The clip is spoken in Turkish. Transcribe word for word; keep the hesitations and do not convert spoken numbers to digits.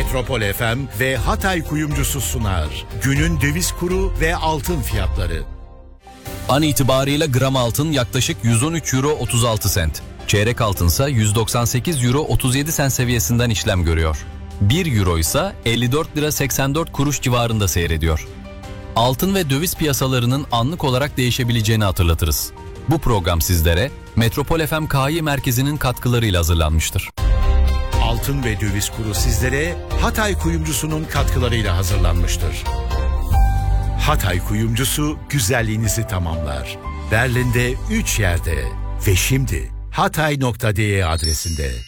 Metropol F M ve Hatay Kuyumcusu sunar. Günün döviz kuru ve altın fiyatları. An itibariyle gram altın yaklaşık yüz on üç euro otuz altı sent. Çeyrek altınsa yüz doksan sekiz euro otuz yedi sent seviyesinden işlem görüyor. bir euro ise elli dört lira seksen dört kuruş civarında seyrediyor. Altın ve döviz piyasalarının anlık olarak değişebileceğini hatırlatırız. Bu program sizlere Metropol F M K I merkezinin katkılarıyla hazırlanmıştır. Altın ve döviz kuru sizlere Hatay Kuyumcusu'nun katkılarıyla hazırlanmıştır. Hatay Kuyumcusu güzelliğinizi tamamlar. Berlin'de üç yerde ve şimdi hatay nokta de adresinde.